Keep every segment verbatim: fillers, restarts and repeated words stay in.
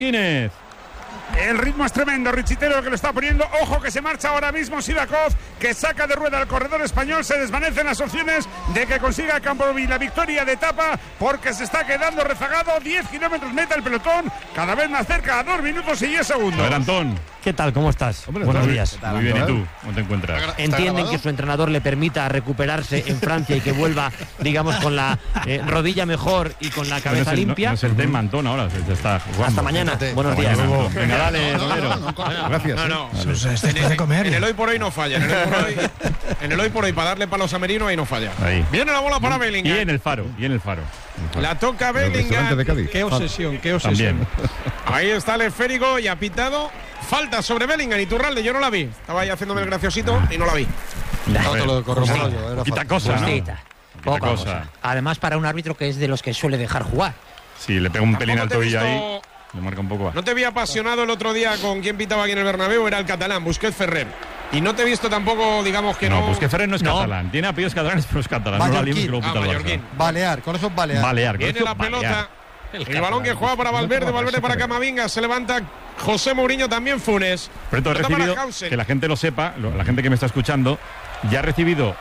Martínez. El ritmo es tremendo, Richitero que lo está poniendo. Ojo que se marcha ahora mismo Sidakov, que saca de rueda al corredor español. Se desvanecen las opciones de que consiga Campovi la victoria de etapa, porque se está quedando rezagado. diez kilómetros meta el pelotón, cada vez más cerca, a dos minutos y diez segundos. A ver, Antón. ¿Qué tal? ¿Cómo estás? Hombre, Buenos muy, días. Muy bien, ¿y tú? ¿Cómo te encuentras? Entienden que su entrenador le permita recuperarse en Francia y que vuelva, digamos, con la eh, rodilla mejor y con la cabeza no es el, limpia. No, no es el tema, Antón, ahora ya está jugando. Hasta mañana. Buenos días. Mañana. Venga, dale, Romero. Gracias. No, no. Vale. Pues en, el, comer, en el hoy por hoy no falla. En el hoy por hoy, en el hoy, por hoy para darle palos a Merino ahí no falla. Ahí. Viene la bola para Bellingham. Y en el faro, y en el faro. La toca Bellingham. De Cádiz. Qué obsesión, qué obsesión. También. Ahí está el esférico y ha pitado. Falta sobre Bellingham. Iturralde, yo no la vi. Estaba ahí haciéndome el graciosito y no la vi. No te lo corro yo, era Poquita fácil. cosa, ¿no? Justita. Poquita Poca cosa. cosa. Además, para un árbitro que es de los que suele dejar jugar. Sí, le pega un pelín al Tampoco te he tobillo visto- ahí. Le marca un poco. No te había apasionado el otro día con quien pitaba aquí en el Bernabéu, era el catalán, Busquets Ferrer. Y no te he visto tampoco, digamos que no. No, pues que Ferrer no es No. catalán. Tiene apellidos catalanes, pero es catalán. No la Mallorquín. liemos que luego Ah, pita el Mallorquín. Barça. Balear, con eso es Balear. Balear. Viene coño, la pelota. Balear. El, balón que juega para Valverde, Valverde para Camavinga, se levanta José Mourinho, también Funes. Pero esto he Pelota para recibido, Hausen. que la gente lo sepa, lo- la gente que me está escuchando, ya ha recibido.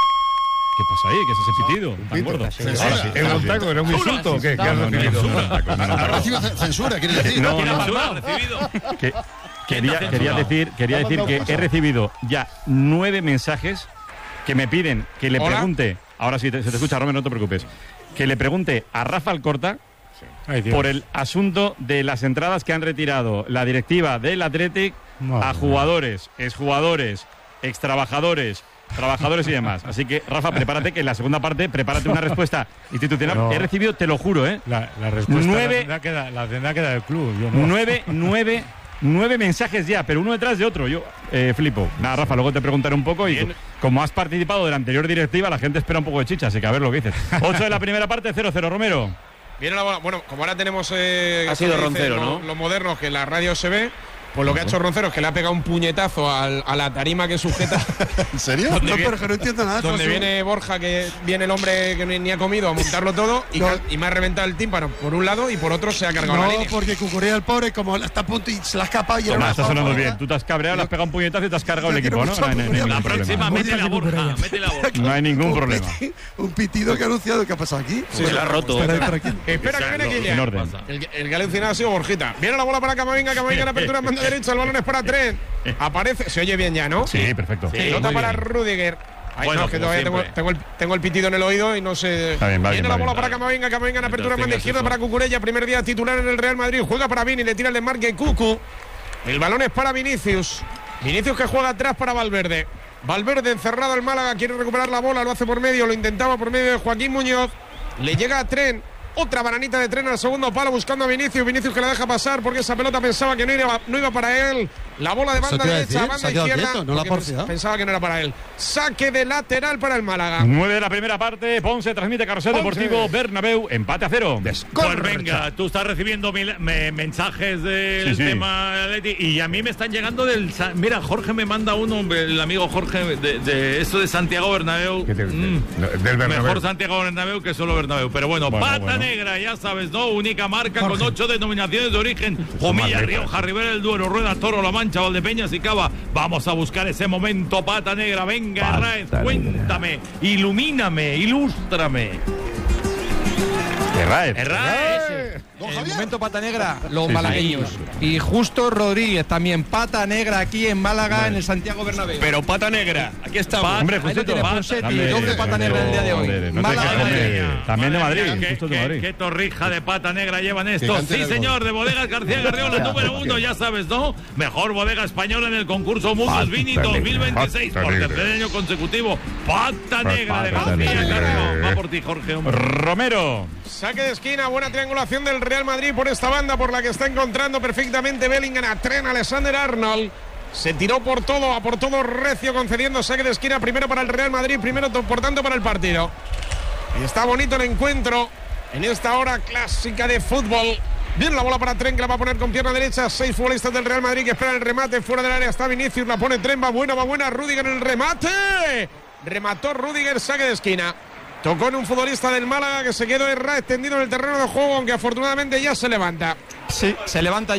¿Qué pasa ahí? ¿Qué es ese pitido tan pito. gordo? Censura. Ah, sí, ¿Era un sí. taco? ¿Era un insulto? ¿Qué, ¿Qué has No, no, no, recibido? no, no, no, no, no, ¿Has no. recibido censura, quieres decir? No, no, palmado recibido. que- quería, quería decir, quería decir que he recibido ya nueve mensajes que me piden que le Hola. pregunte, ahora sí te- se te escucha, Romero, no te preocupes, que le pregunte a Rafa Alcorta por el asunto de las entradas que han retirado la directiva del Athletic a jugadores, exjugadores, extrabajadores, trabajadores y demás. Así que, Rafa, prepárate que en la segunda parte, prepárate una respuesta institucional. No. He recibido, te lo juro, ¿eh? La, la respuesta Nueve- la, tendrá que dar, la tendrá que dar el club. Yo no. Nueve, nueve, nueve mensajes ya, pero uno detrás de otro. Yo eh, flipo. Nada, Rafa, luego te preguntaré un poco. Y Bien. como has participado de la anterior directiva, la gente espera un poco de chicha, así que a ver lo que dices. ocho de la primera parte, cero cero, Romero. Viene la bola. Bueno, como ahora tenemos. Eh, Ha esto sido que dicen Roncero, lo- ¿no? Los modernos, que en la radio se ve. Pues lo que ha hecho Roncero es que le ha pegado un puñetazo al- a la tarima que sujeta. ¿En serio? ¿Dónde No, viene- pero que no entiendo nada. Donde Josu. viene Borja, que viene el hombre que ni, ni ha comido a montarlo todo y, No. ca- y me ha reventado el tímpano por un lado y por otro se ha cargado la No, línea. porque Cucurella el pobre, como está a punto y se la escapa y era Toma, una está sonando falta. bien. Tú te has cabreado, le has pegado un puñetazo y te has cargado el Yo quiero equipo, ¿no? mucho No hay, no hay Cucurella. ningún La próxima, problema. mete la Borja, mete la Borja. No hay ningún Un problema. piti- Un pitido que ha anunciado. ¿Qué ha pasado aquí? Se la ha roto. Estará tranquilo. Espera que viene En Kylian. orden. El, el que ha alucinado ha sido Borjita. Viene la bola para Camavinga, Camavinga en apertura en banda derecha, el balón es para tres. Aparece, se oye bien ya, ¿no? Sí, perfecto. Sí. Pelota muy para bien. Rudiger. Ay, Bueno, no, es que como todavía tengo, siempre. tengo el, tengo el pitido en el oído y no sé. Está bien, va Viene bien, la va bola bien. para Camavinga, Camavinga en apertura en Mientras banda tengas izquierda eso. para Cucurella, primer día titular en el Real Madrid, juega para Vini, le tira el desmarque Cucu. El balón es para Vinicius. Vinicius que juega atrás para Valverde. Valverde encerrado el Málaga, quiere recuperar la bola, lo hace por medio, lo intentaba por medio de Joaquín Muñoz. Le llega a Tren. Otra bananita de Tren al segundo palo buscando a Vinicius. Vinicius que la deja pasar porque esa pelota pensaba que no iba, no iba para él. La bola de Eso banda te iba a derecha, decir, banda se ha quedado izquierda. quieto, no la ha porque porfiado. Pensaba que no era para él. Saque de lateral para el Málaga. nueve de la primera parte, Ponce transmite Carrusel Ponce. Deportivo Bernabéu, empate a cero. Pues venga, tú estás recibiendo mil- me- mensajes del Sí, sí. tema Atleti y a mí me están llegando del... Sa- Mira, Jorge me manda uno, el amigo Jorge, de, de esto de Santiago Bernabéu. ¿Qué te- Mm. Del Bernabéu. Mejor Santiago Bernabéu que solo Bernabéu. Pero bueno, Bueno, pata bueno. negra, ya sabes, ¿no? Única marca Jorge. con ocho denominaciones de origen. Jumilla, más Rioja, Ribera del Duero, Rueda, Toro, La Mancha, Valdepeñas y Cava. Vamos a buscar ese momento, pata negra. Venga, Herráez, cuéntame, ilumíname, ilústrame. Herráez. Herráez. Don El Javier. momento pata negra, los Sí, sí. malagueños. Y Justo Rodríguez también, pata negra aquí en Málaga, en el Santiago Bernabéu. Pero pata negra, aquí estamos. Hombre, Ahí lo Justito. tiene Ponseti, Dame- doble pata negra el día de hoy. Joder, no te Málaga, quejes, hombre. Madrid. También de Madre Madrid, mía, justo de qué- Madrid. Qué torrija de pata negra llevan estos. cante Sí, el señor, de Bodegas García Garriola, número uno, ya sabes, ¿no? Mejor bodega española en el concurso Mundus Vini dos mil veintiséis por tercer año consecutivo. Pata negra de Pata García negra. Garriola. Va por ti, Jorge, hombre. Romero. Saque de esquina, buena triangulación del Real Madrid por esta banda por la que está encontrando perfectamente Bellingham a Tren Alexander Arnold. Se tiró por todo, a por todo recio, concediendo saque de esquina primero para el Real Madrid, primero por tanto para el partido. Y está bonito el encuentro en esta hora clásica de fútbol. Viene la bola para Tren, que la va a poner con pierna derecha. Seis futbolistas del Real Madrid que esperan el remate. Fuera del área está Vinicius, la pone Tren, va buena, va buena. Rudiger en el remate. Remató Rudiger, saque de esquina. Tocó en un futbolista del Málaga que se quedó extendido en el terreno de juego, aunque afortunadamente ya se levanta. Sí, se levanta